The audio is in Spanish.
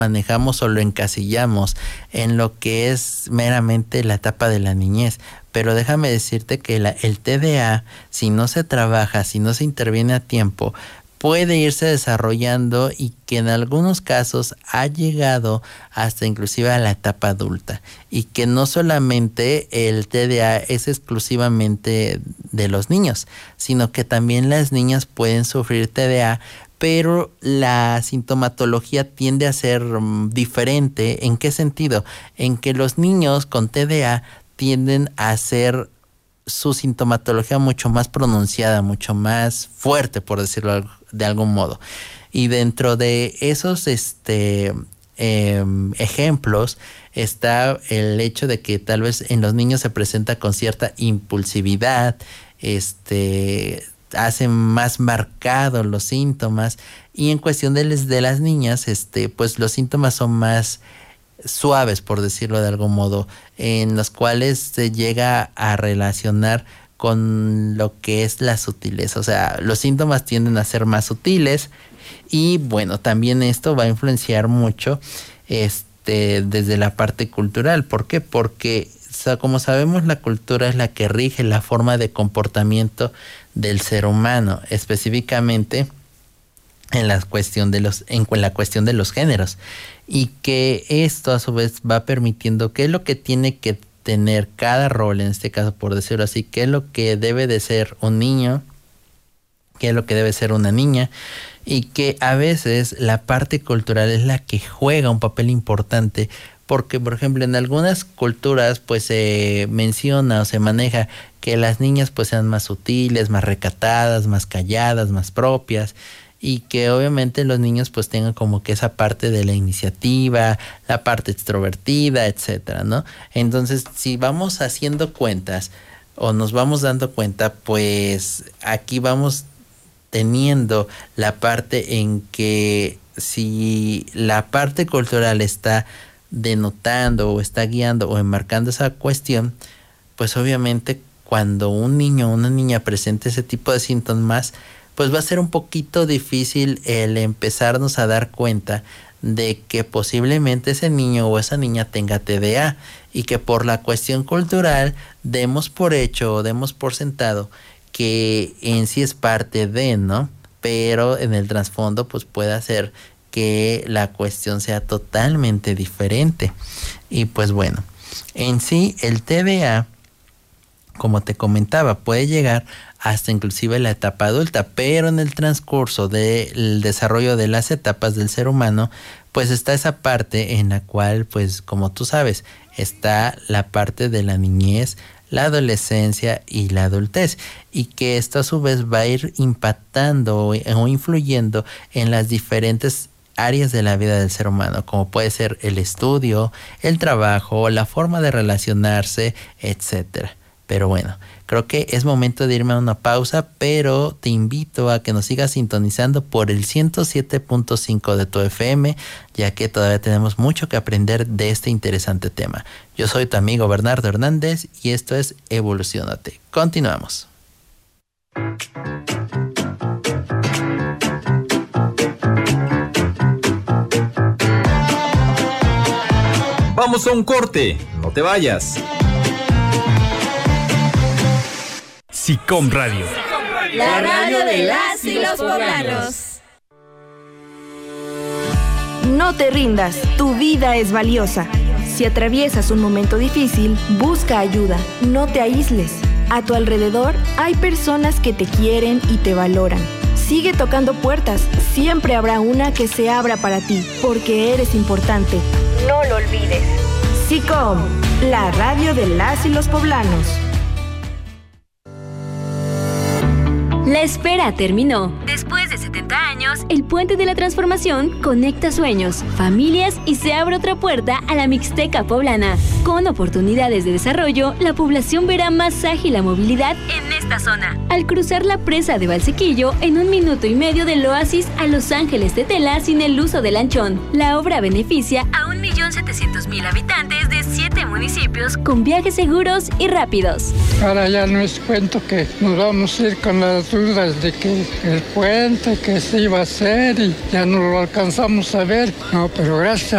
manejamos o lo encasillamos en lo que es meramente la etapa de la niñez. Pero déjame decirte que el TDA, si no se trabaja, si no se interviene a tiempo, puede irse desarrollando y que en algunos casos ha llegado hasta inclusive a la etapa adulta. Y que no solamente el TDA es exclusivamente de los niños, sino que también las niñas pueden sufrir TDA, pero la sintomatología tiende a ser diferente. ¿En qué sentido? En que los niños con TDA tienden a ser su sintomatología mucho más pronunciada, mucho más fuerte, por decirlo de algún modo. Y dentro de esos ejemplos está el hecho de que tal vez en los niños se presenta con cierta impulsividad, hacen más marcados los síntomas, y en cuestión de las niñas, pues los síntomas son más suaves, por decirlo de algún modo, en los cuales se llega a relacionar con lo que es la sutileza. O sea, los síntomas tienden a ser más sutiles, y bueno, también esto va a influenciar mucho desde la parte cultural. ¿Por qué? Porque como sabemos, la cultura es la que rige la forma de comportamiento del ser humano, específicamente en la cuestión de los géneros, y que esto a su vez va permitiendo qué es lo que tiene que tener cada rol, en este caso, por decirlo así, qué es lo que debe de ser un niño, qué es lo que debe ser una niña, y que a veces la parte cultural es la que juega un papel importante, porque por ejemplo en algunas culturas pues se menciona o se maneja que las niñas pues sean más sutiles, más recatadas, más calladas, más propias, y que obviamente los niños pues tengan como que esa parte de la iniciativa, la parte extrovertida, etcétera, ¿no? Entonces, si vamos haciendo cuentas o nos vamos dando cuenta, pues aquí vamos teniendo la parte en que si la parte cultural está denotando o está guiando o enmarcando esa cuestión, pues obviamente cuando un niño o una niña presente ese tipo de síntomas, pues va a ser un poquito difícil el empezarnos a dar cuenta de que posiblemente ese niño o esa niña tenga TDA, y que por la cuestión cultural demos por hecho o demos por sentado que en sí es parte de, ¿no? Pero en el trasfondo pues puede hacer que la cuestión sea totalmente diferente. Y pues bueno, en sí el TDA, como te comentaba, puede llegar hasta inclusive la etapa adulta, pero en el transcurso del desarrollo de las etapas del ser humano, pues está esa parte en la cual, pues como tú sabes, está la parte de la niñez, la adolescencia y la adultez, y que esto a su vez va a ir impactando o influyendo en las diferentes áreas de la vida del ser humano, como puede ser el estudio, el trabajo, la forma de relacionarse, etcétera. Pero bueno, creo que es momento de irme a una pausa, pero te invito a que nos sigas sintonizando por el 107.5 de tu FM, ya que todavía tenemos mucho que aprender de este interesante tema. Yo soy tu amigo Bernardo Hernández y esto es Evoluciónate. Continuamos. Vamos a un corte, no te vayas. SICOM Radio. La radio de las y los poblanos. No te rindas, tu vida es valiosa. Si atraviesas un momento difícil, busca ayuda, no te aísles. A tu alrededor hay personas que te quieren y te valoran. Sigue tocando puertas, siempre habrá una que se abra para ti, porque eres importante. No lo olvides. SICOM, la radio de las y los poblanos. La espera terminó. Después de 70 años, el Puente de la Transformación conecta sueños, familias y se abre otra puerta a la Mixteca poblana. Con oportunidades de desarrollo, la población verá más ágil la movilidad en esta zona. Al cruzar la presa de Valsequillo en 1 minuto y medio del Oasis a Los Ángeles Tetela sin el uso del lanchón. La obra beneficia a 1.700.000 habitantes de 7 municipios con viajes seguros y rápidos. Ahora ya no es cuento que nos vamos a ir con las dudas de que el puente que se iba a hacer y ya no lo alcanzamos a ver. No, pero gracias